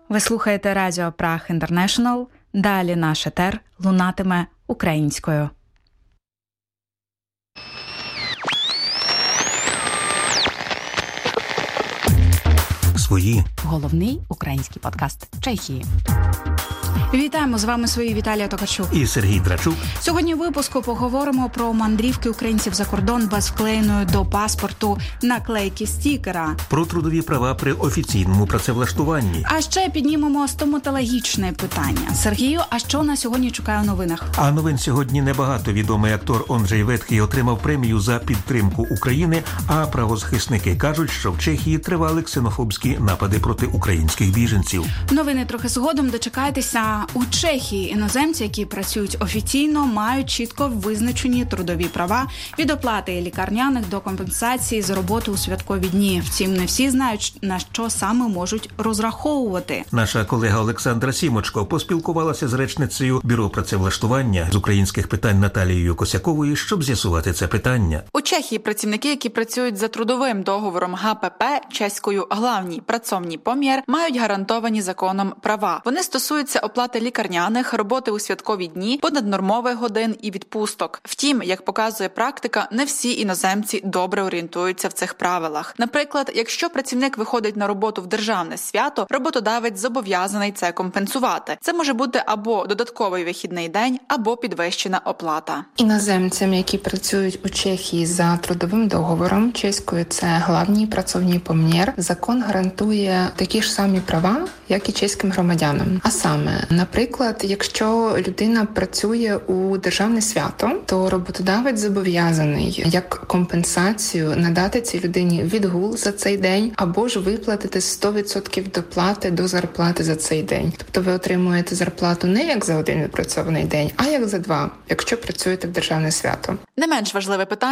Ви слухаєте Радіо Праг Інтернешнл. Далі наш етер лунатиме українською. Свої. Головний український подкаст Чехії. Вітаємо, з вами свої Віталія Токарчук І Сергій Драчук. Сьогодні в випуску поговоримо про мандрівки українців за кордон без вклеєної до паспорту наклейки стікера. Про трудові права при офіційному працевлаштуванні. А ще піднімемо стоматологічне питання. Сергію, а що на сьогодні чекає у новинах? А новин сьогодні небагато. Відомий актор Онджей Ветхий отримав премію за підтримку України, а правозахисники кажуть, що в Чехії тривали ксенофобські напади проти українських біженців. Новини трохи згодом, дочекайтеся. У Чехії іноземці, які працюють офіційно, мають чітко визначені трудові права від оплати лікарняних до компенсації за роботу у святкові дні. Втім, не всі знають, на що саме можуть розраховувати. Наша колега Олександра Сімочко поспілкувалася з речницею Бюро працевлаштування з українських питань Наталією Косяковою, щоб з'ясувати це питання. У Чехії працівники, які працюють за трудовим договором ГПП, чеською «главний працовний помір», мають гарантовані законом права. Вони стосуються оплати лікарняних, роботи у святкові дні, понаднормових годин і відпусток. Втім, як показує практика, не всі іноземці добре орієнтуються в цих правилах. Наприклад, якщо працівник виходить на роботу в державне свято, роботодавець зобов'язаний це компенсувати. Це може бути або додатковий вихідний день, або підвищена оплата. Іноземцям, які працюють у Чехії за трудовим договором, чеською це «главний працовний помір», закон гарантує такі ж самі права, як і чеським громадянам. А саме, наприклад, якщо людина працює у державне свято, то роботодавець зобов'язаний як компенсацію надати цій людині відгул за цей день або ж виплатити 100% доплати до зарплати за цей день. Тобто ви отримуєте зарплату не як за один відпрацьований день, а як за два, якщо працюєте в державне свято. Не менш важливе питання